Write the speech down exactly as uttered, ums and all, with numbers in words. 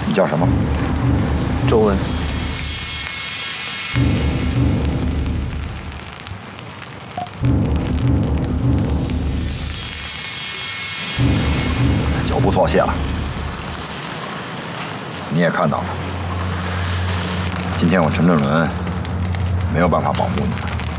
你叫什么？ 周文。 脚步错谢了。你也看到了，今天我陈正伦没有办法保护你。